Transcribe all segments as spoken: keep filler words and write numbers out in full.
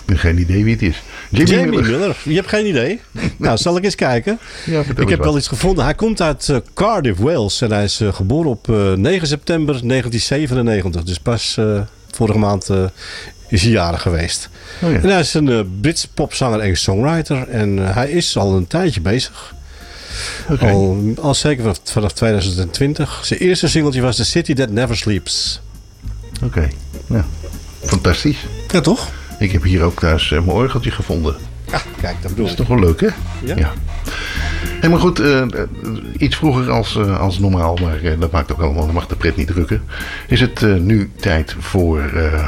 Geen idee wie het is. Jimmy, Jamie Miller. Miller. Je hebt geen idee? Nou, zal ik eens kijken. Ja, vertel Ik heb eens wel wat. iets gevonden. Hij komt uit uh, Cardiff, Wales. En hij is uh, geboren op uh, negen september negentien zevenennegentig. Dus pas uh, vorige maand uh, is hij jarig geweest. Oh, ja. En hij is een uh, Britse popzanger en songwriter. En uh, hij is al een tijdje bezig. Okay. Al, al zeker vanaf, vanaf twintig twintig. Zijn eerste singeltje was The City That Never Sleeps. Oké, okay. Ja, fantastisch. Ja, toch? Ik heb hier ook thuis uh, mijn orgeltje gevonden. Ja, kijk, dat bedoel Dat is ik. toch wel leuk, hè? Ja. Ja. Hey, maar goed, uh, iets vroeger als, uh, als normaal, maar uh, dat maakt ook allemaal, dat mag de pret niet drukken. Is het uh, nu tijd voor... Uh,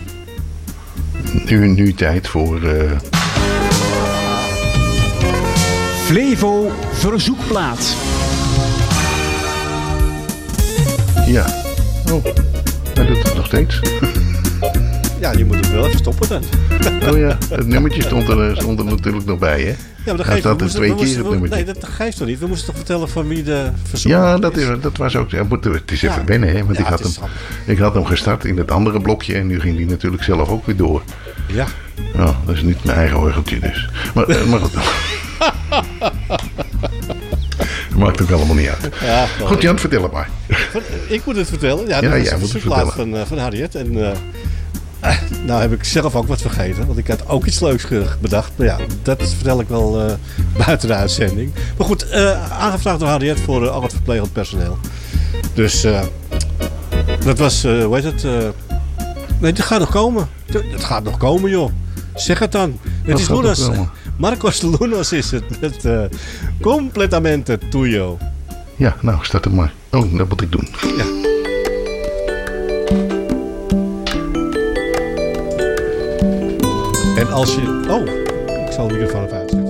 nu, nu tijd voor... Uh... Flevo verzoekplaat. Ja. Oh, hij doet het nog steeds. Ja, je moet het wel even stoppen dan. Oh ja, het nummertje stond er, stond er natuurlijk nog bij, hè? Ja, maar dat Hij geeft staat er we twee moesten- keer we het moesten- nummertje. Nee, dat geeft toch niet? We moesten toch vertellen van wie de verzoek Ja, dat, is, dat was ook... Ja, moet- het is even Ja. wennen, hè? Want Ja, ik, had het is hem, ik had hem gestart in het andere blokje en nu ging die natuurlijk zelf ook weer door. Ja. Nou, dat is niet mijn eigen orgeltje dus. Maar, eh, maar goed. Dat maakt ook allemaal niet uit. Ja, Goed, Jan, vertel het maar. ik moet het vertellen. Ja, Ja, dat was jij een moet het verzoekplaat van, uh, van Harriet. En uh, uh, nou heb ik zelf ook wat vergeten. Want ik had ook iets leuks ge- bedacht. Maar ja, dat vertel ik wel uh, buiten de uitzending. Maar goed, uh, aangevraagd door Harriet voor uh, al het verplegend personeel. Dus uh, dat was, uh, hoe heet het? Uh, nee, dat gaat nog komen. Het gaat nog komen, joh. Zeg het dan. Het Wat is gaat nog Lunas. komen? Marcos Lunas is het. Met uh, Completamente Tuyo. Ja, nou, start het maar. Oh, dat moet ik doen. Ja. En als je... Oh, ik zal de microfoon even uitzetten.